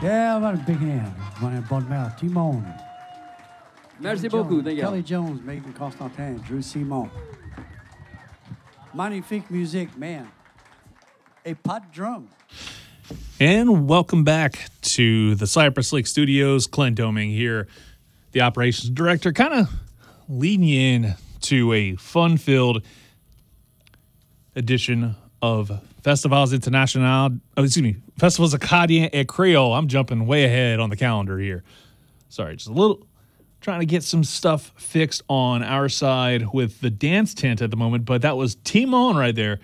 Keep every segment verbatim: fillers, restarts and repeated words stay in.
Yeah, on va le big hand. On a bonne mère, Timon. Merci beaucoup, thank you. Kelly Jones, Megan Constantin, Drew Simon. Magnifique musique, man. A pot drum. And welcome back to the Cypress Lake Studios. Clint Doming here, the operations director, kind of leading you in to a fun-filled edition of Festivals International. Oh, excuse me, Festivals Acadien et Creole. I'm jumping way ahead on the calendar here. Sorry, just a little trying to get some stuff fixed on our side with the dance tent at the moment, but that was Timon right there.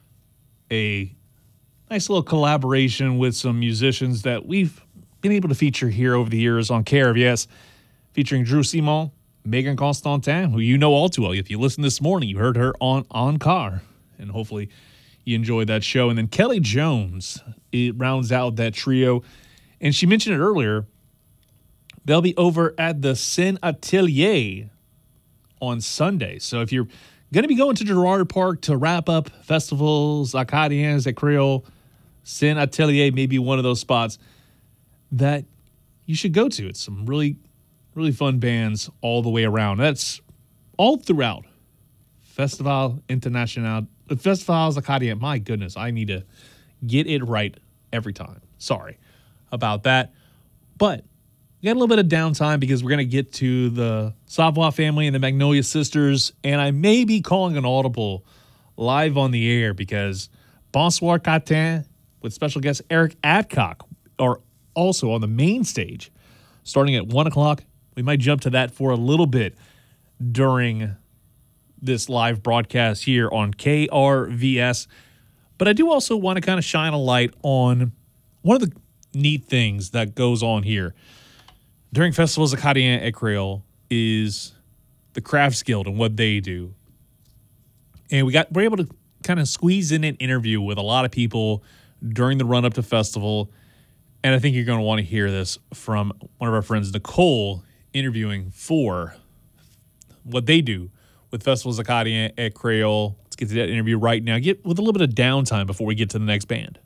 A nice little collaboration with some musicians that we've been able to feature here over the years on K R V S, featuring Drew Simon, Megan Constantin, who you know all too well. If you listened this morning, you heard her on On Car, and hopefully you enjoyed that show. And then Kelly Jones, it rounds out that trio. And she mentioned it earlier, they'll be over at the Sin Atelier on Sunday. So if you're going to be going to Girard Park to wrap up Festivals Acadiens et Creole, Sin Atelier may be one of those spots that you should go to. It's some really, really fun bands all the way around. That's all throughout Festival International, Festivals Acadiens. My goodness, I need to get it right every time. Sorry about that. But we got a little bit of downtime because we're going to get to the Savoie family and the Magnolia Sisters, and I may be calling an audible live on the air because Bonsoir Catin with special guest Eric Adcock are also on the main stage starting at one o'clock. We might jump to that for a little bit during this live broadcast here on K R V S. But I do also want to kind of shine a light on one of the neat things that goes on here during Festivals Acadiens et Creole is the Crafts Guild and what they do. And we got we're able to kind of squeeze in an interview with a lot of people during the run up to festival. And I think you're going to want to hear this from one of our friends, Nicole, interviewing for what they do with Festivals Acadiens et Creole. Let's get to that interview right now. Get with a little bit of downtime before we get to the next band.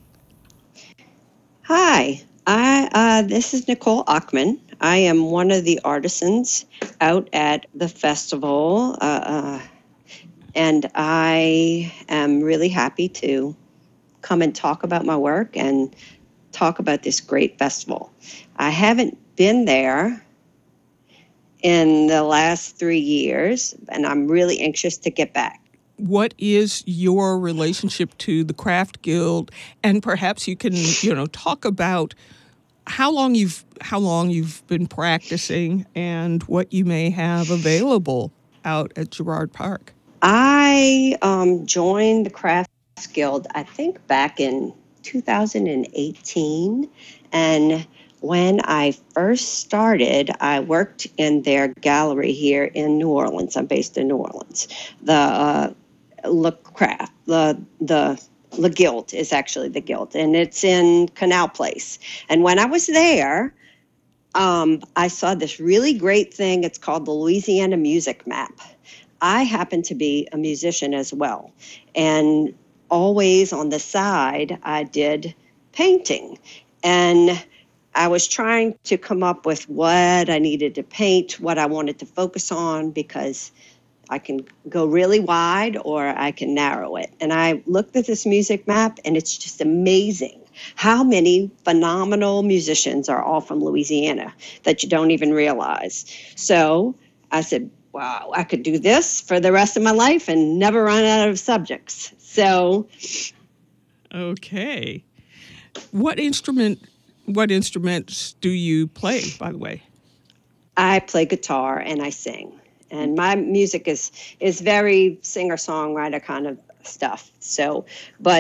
Hi, I uh, this is Nicole Achman. I am one of the artisans out at the festival, uh, uh, and I am really happy to come and talk about my work and talk about this great festival. I haven't been there in the last three years, and I'm really anxious to get back. What is your relationship to the Craft Guild? And perhaps you can, you know, talk about how long you've how long you've been practicing and what you may have available out at Girard Park. I um, joined the Crafts Guild, I think, back in two thousand eighteen, and when I first started, I worked in their gallery here in New Orleans. I'm based in New Orleans. The uh, Le Craft, the the Le Guild is actually the Guild, and it's in Canal Place. And when I was there, um, I saw this really great thing. It's called the Louisiana Music Map. I happen to be a musician as well, and always on the side, I did painting, and I was trying to come up with what I needed to paint, what I wanted to focus on, because I can go really wide or I can narrow it. And I looked at this music map, and it's just amazing how many phenomenal musicians are all from Louisiana that you don't even realize. So I said, wow, I could do this for the rest of my life and never run out of subjects. So, okay. What instrument What instruments do you play, by the way? I play guitar and I sing. And my music is is very singer-songwriter kind of stuff. So, but